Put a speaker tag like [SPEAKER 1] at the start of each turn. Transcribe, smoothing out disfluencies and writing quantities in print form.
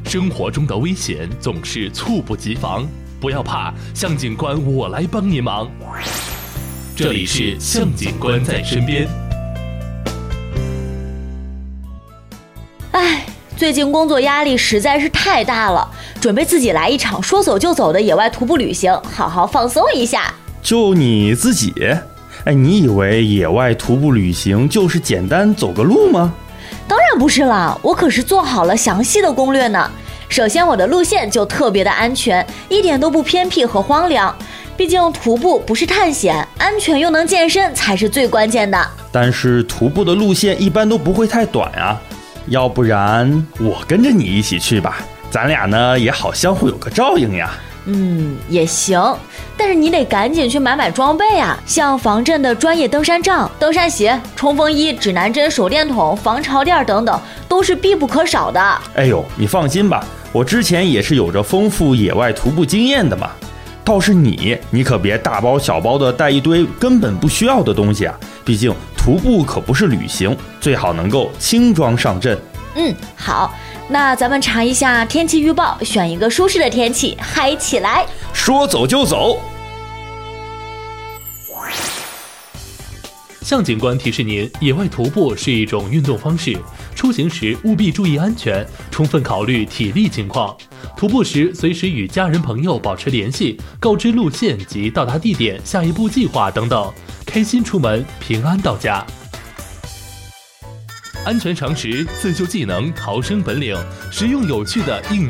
[SPEAKER 1] 生活中的危险总是猝不及防，不要怕，向警官我来帮你忙。这里是向警官在身边。
[SPEAKER 2] 唉，最近工作压力实在是太大了，准备自己来一场说走就走的野外徒步旅行，好好放松一下。
[SPEAKER 3] 就你自己？你以为野外徒步旅行就是简单走个路吗？
[SPEAKER 2] 当然不是啦，我可是做好了详细的攻略呢。首先我的路线就特别的安全，一点都不偏僻和荒凉，毕竟徒步不是探险，安全又能健身才是最关键的。
[SPEAKER 3] 但是徒步的路线一般都不会太短啊，要不然我跟着你一起去吧，咱俩呢也好相互有个照应呀。
[SPEAKER 2] 也行，但是你得赶紧去买装备啊，像防震的专业登山杖、登山鞋、冲锋衣、指南针、手电筒、防潮垫等等，都是必不可少的。
[SPEAKER 3] 哎呦，你放心吧，我之前也是有着丰富野外徒步经验的嘛。倒是你可别大包小包的带一堆根本不需要的东西啊，毕竟徒步可不是旅行，最好能够轻装上阵。
[SPEAKER 2] 好，那咱们查一下天气预报，选一个舒适的天气，嗨起来！
[SPEAKER 3] 说走就走。
[SPEAKER 1] 向警官提示您，野外徒步是一种运动方式，出行时务必注意安全，充分考虑体力情况。徒步时随时与家人朋友保持联系，告知路线及到达地点、下一步计划等等，开心出门，平安到家。安全常识、自救技能、逃生本领，实用有趣的应